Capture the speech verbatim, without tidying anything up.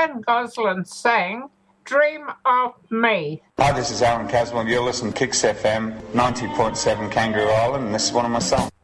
Glenn Gosselin sang Dream of Me. Hi, this is Aaron Caswell. You're listening to Kicks F M, ninety point seven Kangaroo Island, and this is one of my songs.